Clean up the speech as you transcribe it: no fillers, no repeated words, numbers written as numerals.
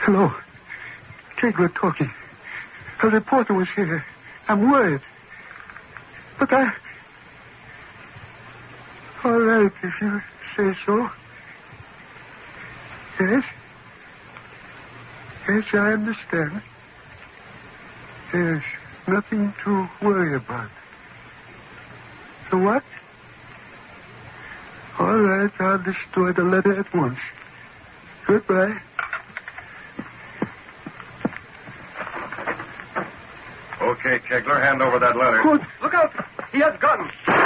Hello. Kegler talking. The reporter was here. I'm worried. But all right, if you say so. Yes? Yes, I understand. There's nothing to worry about. So what? All right, I'll destroy the letter at once. Goodbye. Okay, Kegler, hand over that letter. Good. Look out! He has guns.